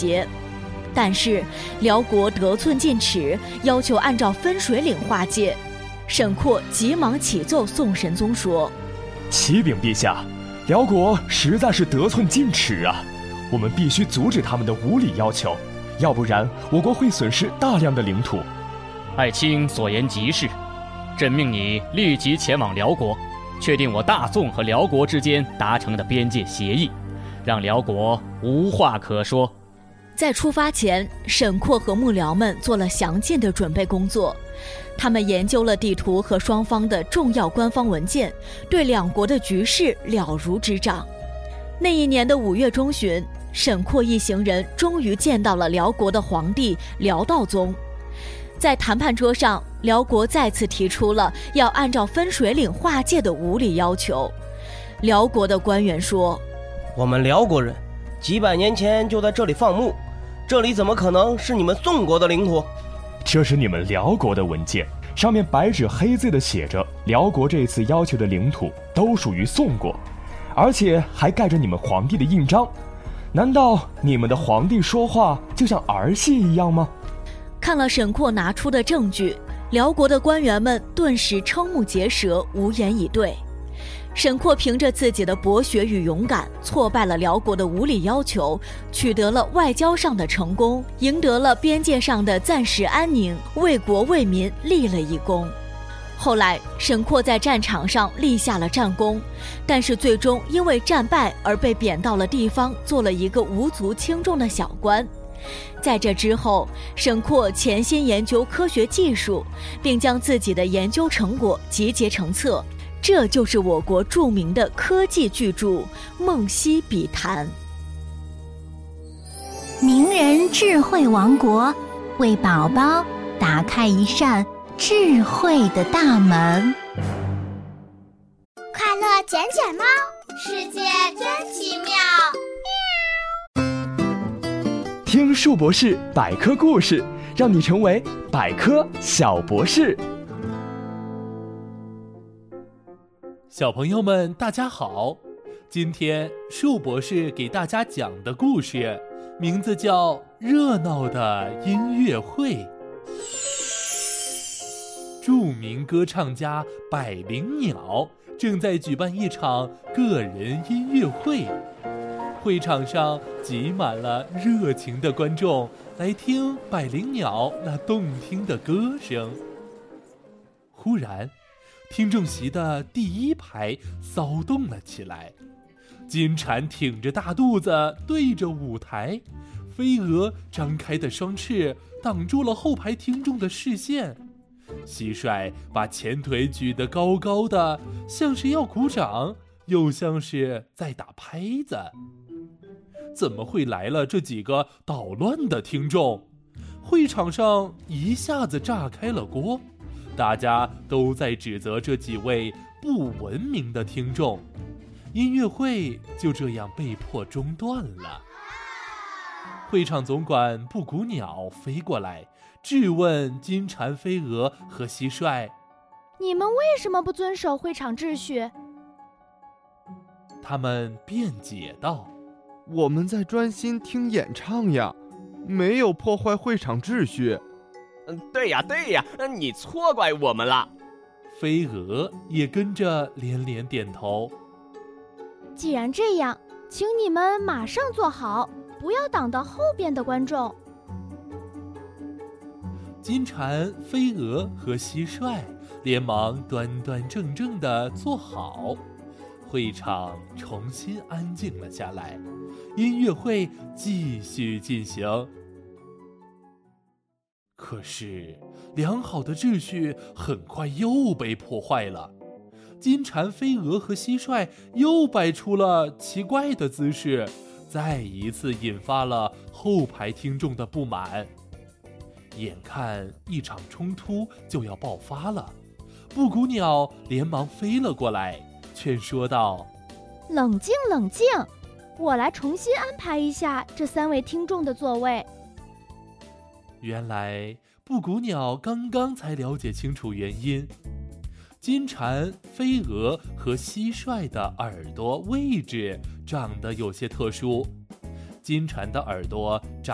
协。但是辽国得寸进尺，要求按照分水岭划界。沈括急忙启奏宋神宗说： 启禀陛下，辽国实在是得寸进尺啊，我们必须阻止他们的无理要求，要不然我国会损失大量的领土。 爱卿所言极是，朕命你立即前往辽国，确定我大宋和辽国之间达成的边界协议，让辽国无话可说。 在出发前，沈括和幕僚们做了详尽的准备工作。他们研究了地图和双方的重要官方文件，对两国的局势了如指掌。那一年的5月中旬，沈括一行人终于见到了辽国的皇帝辽道宗。在谈判桌上，辽国再次提出了要按照分水岭划界的无理要求。辽国的官员说： 我们辽国人几百年前就在这里放牧，这里怎么可能是你们宋国的领土？ 这是你们辽国的文件，上面白纸黑字的写着，辽国这次要求的领土都属于宋国，而且还盖着你们皇帝的印章。难道你们的皇帝说话就像儿戏一样吗？ 看了沈括拿出的证据，辽国的官员们顿时瞠目结舌，无言以对。沈括凭着自己的博学与勇敢，挫败了辽国的无理要求，取得了外交上的成功，赢得了边界上的暂时安宁，为国为民立了一功。后来沈括在战场上立下了战功，但是最终因为战败而被贬到了地方，做了一个无足轻重的小官。在这之后，沈括潜心研究科学技术，并将自己的研究成果集结成册，这就是我国著名的科技巨著《梦溪笔谈》。 名人智慧王国，为宝宝打开一扇智慧的大门。 快乐捡捡猫，世界真奇妙。 听树博士百科故事，让你成为百科小博士。 小朋友们大家好，今天树博士给大家讲的故事名字叫《热闹的音乐会》。著名歌唱家百灵鸟正在举办一场个人音乐会，会场上挤满了热情的观众，来听百灵鸟那动听的歌声。忽然，听众席的第一排骚动了起来，金蝉挺着大肚子对着舞台，飞蛾张开的双翅挡住了后排听众的视线，蟋蟀把前腿举得高高的，像是要鼓掌，又像是在打拍子。怎么会来了这几个捣乱的听众？会场上一下子炸开了锅，大家都在指责这几位不文明的听众，音乐会就这样被迫中断了。会场总管布谷鸟飞过来，质问金蝉、飞蛾和蟋蟀： 你们为什么不遵守会场秩序？ 他们辩解道： 我们在专心听演唱呀，没有破坏会场秩序。 对呀，你错怪我们了。 飞蛾也跟着连连点头。 既然这样，请你们马上坐好，不要挡到后边的观众。 金蝉、飞蛾和蟋蟀连忙端端正正地坐好，会场重新安静了下来，音乐会继续进行。可是，良好的秩序很快又被破坏了。金蝉、飞蛾和蟋蟀又摆出了奇怪的姿势，再一次引发了后排听众的不满。眼看一场冲突就要爆发了，布谷鸟连忙飞了过来，劝说道： 冷静冷静，我来重新安排一下这3位听众的座位。 原来布谷鸟刚刚才了解清楚原因，金蝉、飞蛾和蟋蟀的耳朵位置长得有些特殊。金蝉的耳朵长